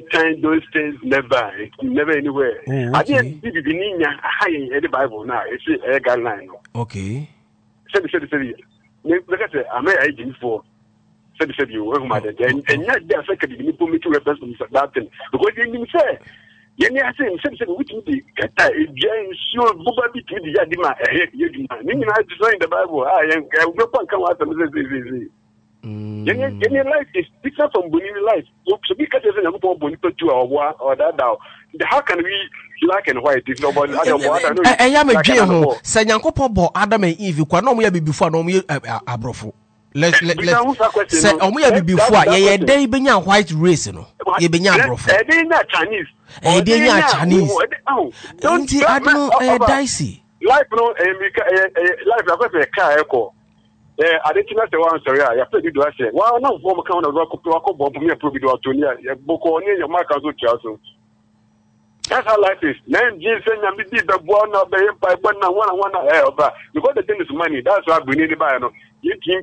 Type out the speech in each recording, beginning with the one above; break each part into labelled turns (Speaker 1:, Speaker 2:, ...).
Speaker 1: time those things never anywhere. I didn't see the high in the Bible now. It's a guideline.
Speaker 2: Okay.
Speaker 1: Said. Look at it. I'm a agent for. Said you were my dad, and not the second you put me to represent that thing because you didn't say. Yenya say said which be kata again sure nobody to the yadima meaning I design the Bible I go come out and say Yenya life is different from Bonini life. So because there's a bonito to or that now. How can we black and white if nobody
Speaker 2: I am a jail say Yankopon bo Adam and Eve kwa no mo before no mo abrofo. Let's say omo before ye dey benya white race no ye benya abrofo.
Speaker 1: Dey na Chinese.
Speaker 2: Dey na Chinese. Don't I don't know dicey.
Speaker 1: Life no life na kwa car echo. I didn't know the one sorry I pay do say. Wa na form account of ko bomb me approve do atonia ye boko ni your mark as so. That's how life is. Then Jesus and me did the one of the empire but now one over because the thing is money. That's why we need to buy no. You need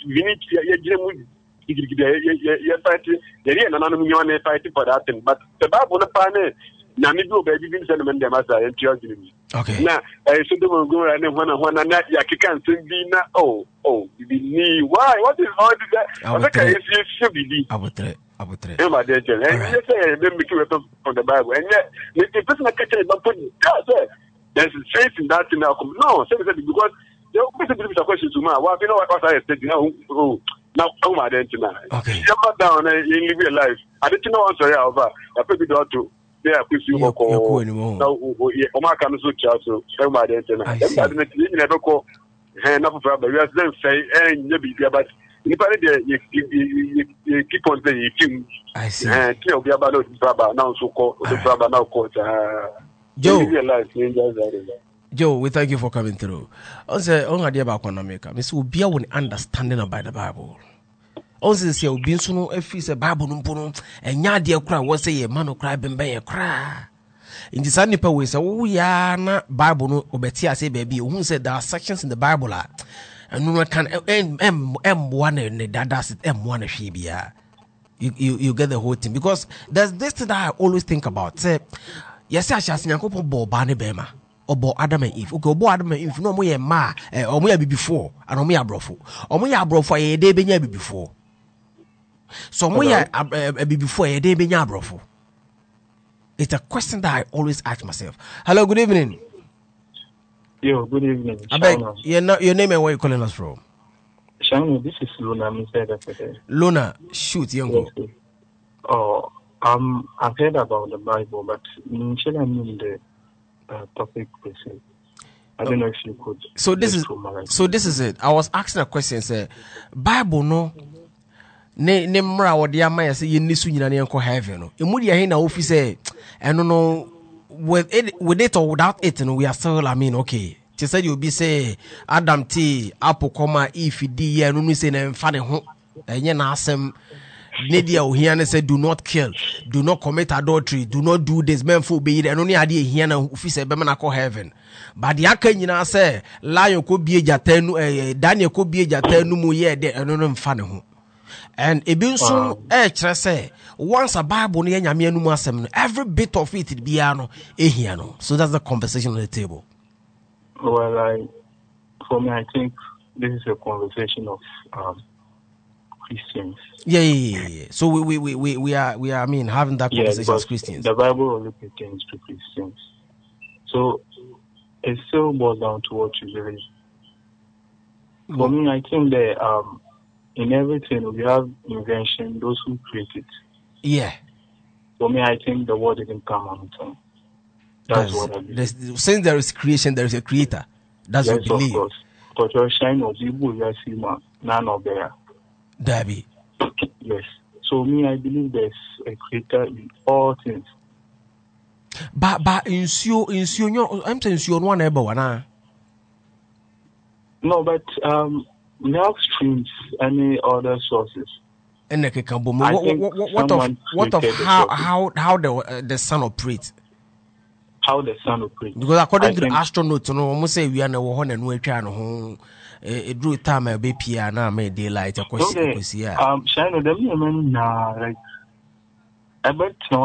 Speaker 1: you fight the anonymous fight for that thing. But the Bible the pane na me do baby bin send them as I enter me.
Speaker 2: Okay.
Speaker 1: Now I should go and one na ya kikan be na oh be why what is all this I should be
Speaker 2: abutre
Speaker 1: my dear and you say let me keep from the Bible and yet the person catch it but put there's faith in that thing now no say because the question to me well you know what I said now my dear tonight
Speaker 2: okay
Speaker 1: jump down and live your life I didn't know sorry over I put it out to yeah please you go now o ma kan so chia so my dear tonight that you never call na for but we are then say you be but you keep on saying you
Speaker 2: I see
Speaker 1: you be about now so call the now court
Speaker 2: Joe, we thank you for coming through. Also, on idea about America, Miss will be an understanding about the Bible. Also, say, will be so if it's a Bible, and ya dear cry was say a man who cry, bembe a cry. In the sunny way, so we are not Bible, no, Obetia say, baby, who said there are sections in the Bible, and no one can M1 and that does it M1 if be. You get the whole thing because there's this thing that I always think about. Say, yes, I shall see a couple of Bani Bema. Obo Adam and Eve. Okay, Obo Adam and Eve. No more ma. Omo be before. And omo abrofo. Omo abrofo ye dey benya be before. So omo be before ye dey benya abrofo. It's a question that I always ask myself. Hello, good evening.
Speaker 3: Yo, good evening.
Speaker 2: I beg your name and where you calling us from?
Speaker 3: Shano, this is Luna.
Speaker 2: Luna, shoot, young.
Speaker 3: Oh, I've heard about the Bible, but I'm the topic per se. I don't know if you could.
Speaker 2: So this is it. I was asking a question. Say, Bible no. Ne mra wo de amaya say ye nisu nyina ne enko heaven no. Emu de he na office say eno no with it or without it no we are still okay. She said you be say Adam T apple comma if di ye no say na mfa ne ho. Enye na asem Nadia Ohiane said, do not kill, do not commit adultery, do not do this, men for be and only idea here now if say Bemana call heaven. But the Akan say, Lion could be a jatenu, Daniel could be a jatenu muye de and funny. And Ebin soon say, once a Bible near Yamianu every bit of it be ano, ehiano. So that's the conversation on the table.
Speaker 3: Well, for me, I think this is a conversation of Christians.
Speaker 2: Yeah. So we are I mean having that conversation as Christians.
Speaker 3: The Bible only pertains to Christians. So it still boils down to what you believe. For me, I think that in everything we have invention, those who create it.
Speaker 2: Yeah.
Speaker 3: For me, I think the world didn't come on its own. That's what I believe.
Speaker 2: Since there is creation, there is a creator. That's what you believe.
Speaker 3: Of course. But shine of people, you see, none of there.
Speaker 2: Debbie.
Speaker 3: Yes. So me, I believe there's a creator in all things.
Speaker 2: But in I'm saying one ever one.
Speaker 3: No, but we have streams, any other sources.
Speaker 2: And what of how the sun operates?
Speaker 3: How the sun operates?
Speaker 2: Because according to the astronauts, no, almost say we are no one and we try no. It drew time a baby and I made daylight.
Speaker 3: Okay. Shine of them, like I bet